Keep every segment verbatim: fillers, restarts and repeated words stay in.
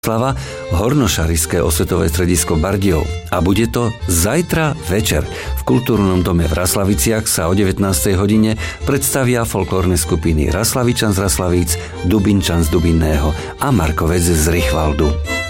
Slava hornošarické osvetové stredisko Bardejov. A bude to zajtra večer. V kultúrnom dome v Raslaviciach sa o devätnástej hodine predstavia folklórne skupiny Raslavičan z Raslavíc, Dubinčan z Dubinného a Markovec z Richvaldu.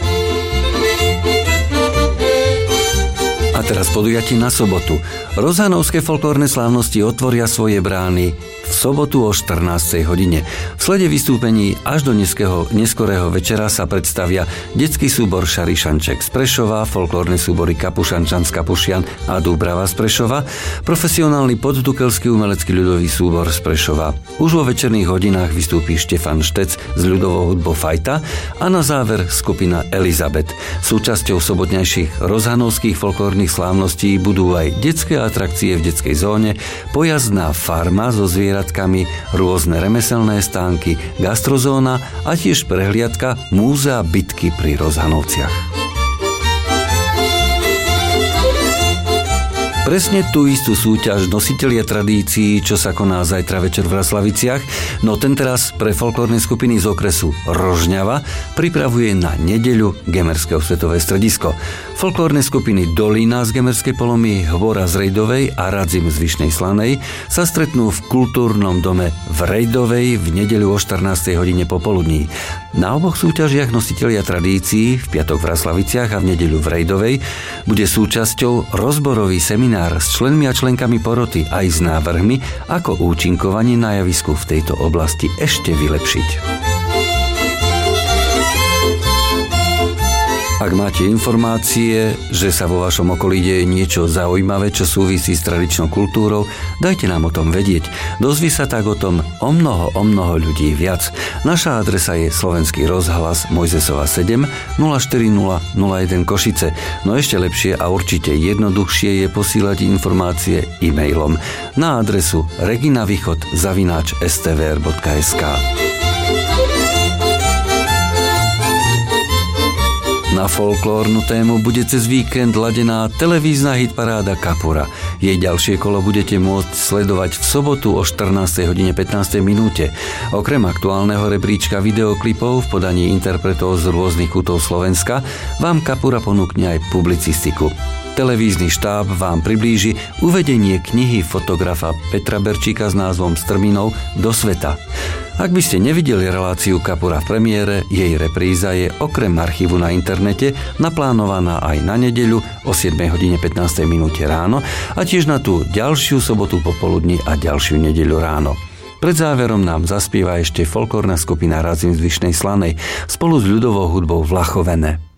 A teraz podujatie na sobotu. Rozhanovské folklórne slávnosti otvoria svoje brány v sobotu o štrnástej hodine. V slede vystúpení až do neského, neskorého večera sa predstavia detský súbor Šarišanček z Prešova, folklórne súbory Kapušančan z Kapušian a Dúbrava z Prešova, profesionálny poddukelský umelecký ľudový súbor z Prešova. Už vo večerných hodinách vystúpi Štefan Štec s ľudovou hudbou Fajta a na záver skupina Elizabet. Súčasťou sobotnejších rozhanovských folklórnych slávností budú aj detské atrakcie v detskej zóne, pojazdná farma so zvierat rôzne remeselné stánky, gastrozóna a tiež prehliadka Múzea bitky pri Rozhanovciach. Presne tú istú súťaž nositelia tradícií, čo sa koná zajtra večer v Raslaviciach, no tenteraz pre folklórne skupiny z okresu Rožňava pripravuje na nedeľu Gemerské osvetové stredisko. Folklórne skupiny Dolina z Gemerskej Polomy, Hvora z Rejdovej a Radzim z Vyšnej Slanej sa stretnú v kultúrnom dome v Rejdovej v nedeľu o štrnástej hodine popoludní. Na oboch súťažiach nositelia tradícií v piatok v Raslaviciach a v nedeľu v Rejdovej bude súčasťou rozborový seminár s členmi a členkami poroty aj s návrhmi, ako účinkovanie na javisku v tejto oblasti ešte vylepšiť. Ak máte informácie, že sa vo vašom okolí deje niečo zaujímavé, čo súvisí s tradičnou kultúrou, dajte nám o tom vedieť. Dozví sa tak o tom o mnoho, o mnoho ľudí viac. Naša adresa je Slovenský rozhlas Mojzesova sedem nula štyri nula nula jeden Košice. No ešte lepšie a určite jednoduchšie je posílať informácie e-mailom na adresu reginavýchod zavináč es té vé er bodka es ká. Na folklórnu tému bude cez víkend ladená televízna hitparáda Kapura. Jej ďalšie kolo budete môcť sledovať v sobotu o štrnástej hodine pätnástej minúte. Okrem aktuálneho rebríčka videoklipov v podaní interpretov z rôznych kútov Slovenska vám Kapura ponúkne aj publicistiku. Televízny štáb vám priblíži uvedenie knihy fotografa Petra Berčíka s názvom Strminov do sveta. Ak by ste nevideli reláciu Kapura v premiére, jej repríza je okrem archívu na internete naplánovaná aj na nedeľu o siedmej hodine pätnástej minúte ráno a tiež na tú ďalšiu sobotu popoludní a ďalšiu nedeľu ráno. Pred záverom nám zaspieva ešte folklórna skupina Radzim z Vyšnej Slanej spolu s ľudovou hudbou Vlachovené.